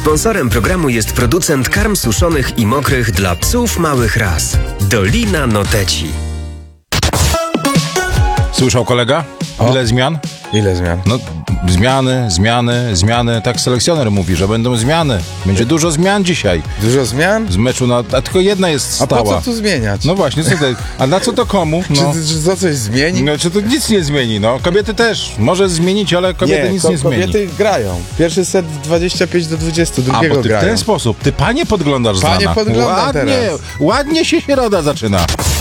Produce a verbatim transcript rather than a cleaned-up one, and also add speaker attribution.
Speaker 1: Sponsorem programu jest producent karm suszonych i mokrych dla psów małych ras. Dolina Noteci.
Speaker 2: Słyszał kolega? Ile o? zmian?
Speaker 3: Ile zmian?
Speaker 2: No, zmiany, zmiany, zmiany. Tak selekcjoner mówi, że będą zmiany. Będzie dużo zmian dzisiaj.
Speaker 3: Dużo zmian?
Speaker 2: Z meczu na... A tylko jedna jest stała.
Speaker 3: A po co tu zmieniać?
Speaker 2: No właśnie, co to, a na co to komu? No.
Speaker 3: Czy, czy to coś zmieni?
Speaker 2: No, czy to nic nie zmieni, no. Kobiety też. Może zmienić, ale kobiety
Speaker 3: nie,
Speaker 2: nic
Speaker 3: ko-
Speaker 2: nie zmieni.
Speaker 3: kobiety grają. Pierwszy set dwadzieścia pięć do dwudziestu, drugiego
Speaker 2: A, bo ty
Speaker 3: grają.
Speaker 2: w ten sposób. Ty panie podglądasz
Speaker 3: Panie
Speaker 2: Zana.
Speaker 3: podglądam
Speaker 2: ładnie,
Speaker 3: teraz.
Speaker 2: Ładnie się środa zaczyna.